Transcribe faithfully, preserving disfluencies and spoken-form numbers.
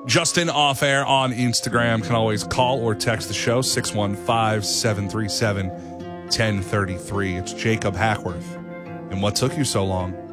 Justin Off Air on Instagram. Can always call or text the show, six one five, seven three seven, one zero three three. It's Jacob Hackworth. And what took you so long?